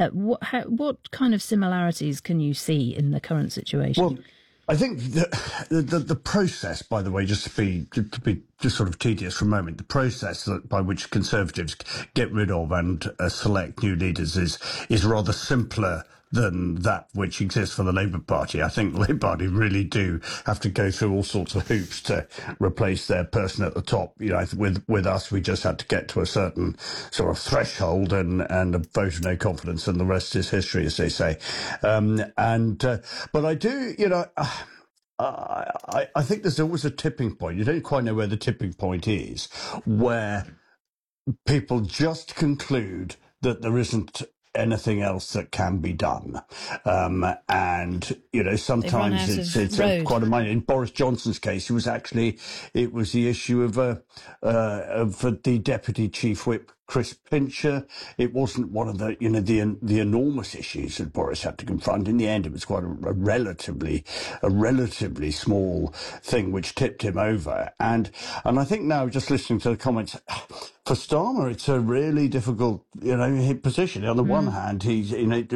What kind of similarities can you see in the current situation? Well, I think the process, by the way, just to be just sort of tedious for a moment, the process by which Conservatives get rid of and select new leaders is rather simpler than that which exists for the Labour Party. I think the Labour Party really do have to go through all sorts of hoops to replace their person at the top. You know, with us, we just had to get to a certain sort of threshold and a vote of no confidence, and the rest is history, as they say. But I do, you know. I think there's always a tipping point. You don't quite know where the tipping point is, where people just conclude that there isn't anything else that can be done. And, you know, sometimes it's quite a minor. In Boris Johnson's case, it was the issue of the Deputy Chief Whip, Chris Pincher. It wasn't one of the, you know, the enormous issues that Boris had to confront. In the end, it was quite a relatively small thing which tipped him over. And I think now, just listening to the comments, for Starmer, it's a really difficult, you know, position. On the one hand, he's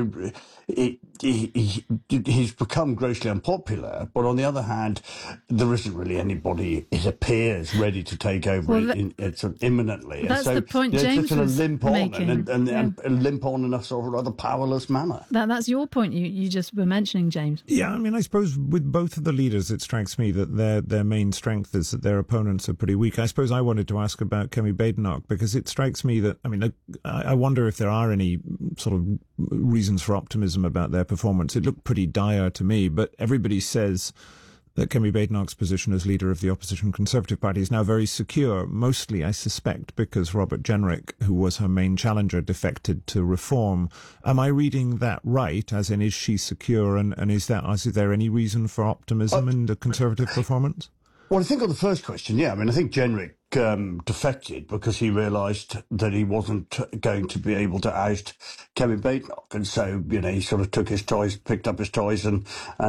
become grossly unpopular, but on the other hand, there isn't really anybody, it appears, ready to take over imminently. That's the point James was making. And limp on in a sort of rather powerless manner. That's your point you just were mentioning, James. Yeah, I mean, I suppose with both of the leaders, it strikes me that their main strength is that their opponents are pretty weak. I suppose I wanted to ask about Kemi Badenoch, because it strikes me that, I mean, I wonder if there are any sort of reasons for optimism about their performance. It looked pretty dire to me, but everybody says that Kemi Badenoch's position as leader of the opposition Conservative Party is now very secure, mostly, I suspect, because Robert Jenrick, who was her main challenger, defected to Reform. Am I reading that right? As in, is she secure, and is there any reason for optimism in the Conservative performance? Well, I think on the first question, yeah. I mean, I think Jenrick defected because he realised that he wasn't going to be able to oust Kemi Badenoch, and so, you know, he sort of took his toys, picked up his toys, and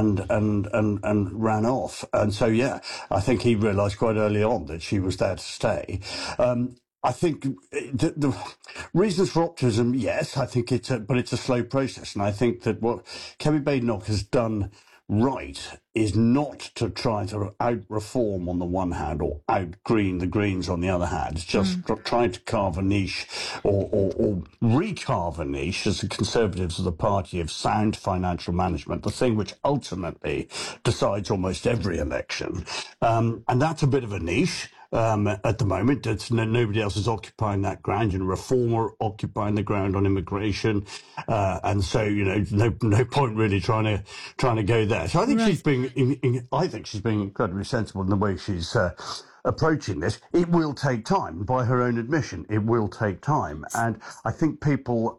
ran off. And so, yeah, I think he realised quite early on that she was there to stay. I think the reasons for optimism, yes, I think it's a slow process, and I think that what Kemi Badenoch has done right is not to try to out-reform on the one hand or out-green the Greens on the other hand. It's just trying to carve a niche or recarve a niche as the Conservatives are the party of sound financial management, the thing which ultimately decides almost every election. And that's a bit of a niche. At the moment, nobody else is occupying that ground, and Reform are occupying the ground on immigration, and so, you know, no point really trying to go there. So I think she's being incredibly sensible in the way she's approaching this. It will take time, by her own admission. It will take time, and I think people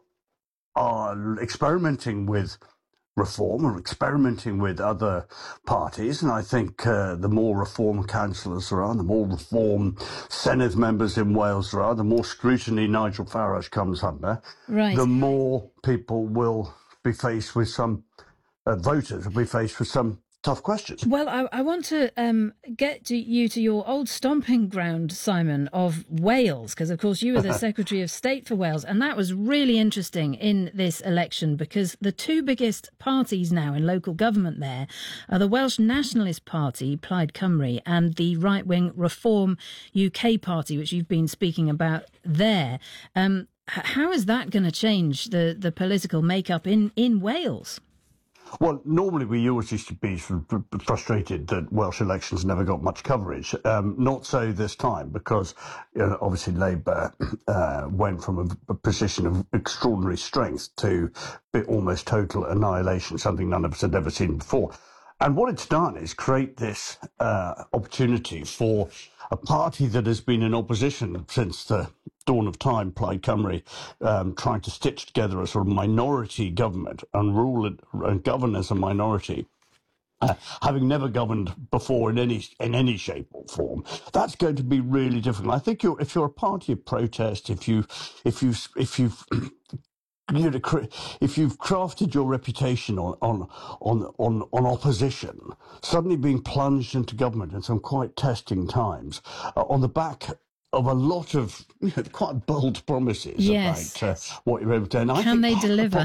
are experimenting with Reform or experimenting with other parties, and I think the more Reform councillors there are, the more Reform Senedd members in Wales there are, the more scrutiny Nigel Farage comes under, the more people will be faced with some voters will be faced with some tough questions. Well, I want to get you to your old stomping ground, Simon, of Wales, because, of course, you were the Secretary of State for Wales, and that was really interesting in this election because the two biggest parties now in local government there are the Welsh Nationalist Party, Plaid Cymru, and the right-wing Reform UK Party, which you've been speaking about there. How is that going to change the political makeup in Wales? Well, normally we always used to be frustrated that Welsh elections never got much coverage. Not so this time, because obviously Labour went from a position of extraordinary strength to almost total annihilation, something none of us had ever seen before. And what it's done is create this opportunity for a party that has been in opposition since the dawn of time, Plaid Cymru, trying to stitch together a sort of minority government and rule and govern as a minority, having never governed before in any shape or form. That's going to be really difficult. I think if you're a party of protest, if you've crafted your reputation on opposition, suddenly being plunged into government in some quite testing times, on the back of a lot of quite bold promises about what you're able to do. And Can they deliver?